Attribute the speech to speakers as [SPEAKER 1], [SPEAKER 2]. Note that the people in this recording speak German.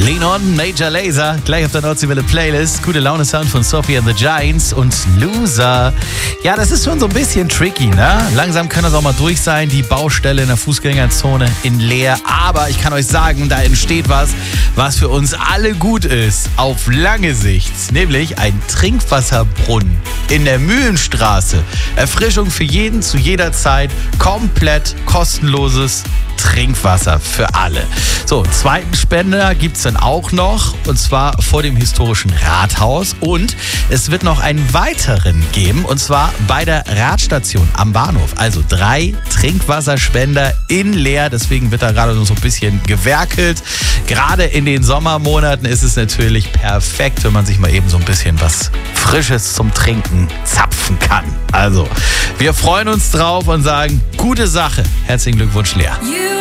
[SPEAKER 1] Lean On, Major Lazer, gleich auf der Nordseewelle Playlist. Gute Laune Sound von Sophie and the Giants und Loser. Ja, das ist schon so ein bisschen tricky, ne? Langsam kann das auch mal durch sein, die Baustelle in der Fußgängerzone in Leer. Aber ich kann euch sagen, da entsteht was für uns alle gut ist, auf lange Sicht. Nämlich ein Trinkwasserbrunnen in der Mühlenstraße. Erfrischung für jeden zu jeder Zeit, komplett kostenloses Trinkwasser für alle. So, zweiten Spender gibt es dann auch noch, und zwar vor dem historischen Rathaus. Und es wird noch einen weiteren geben, und zwar bei der Radstation am Bahnhof. Also 3 Trinkwasserspender in Leer. Deswegen wird da gerade so ein bisschen gewerkelt. Gerade in den Sommermonaten ist es natürlich perfekt, wenn man sich mal eben so ein bisschen was Frisches zum Trinken zapfen kann. Also, wir freuen uns drauf und sagen, gute Sache. Herzlichen Glückwunsch, Leer.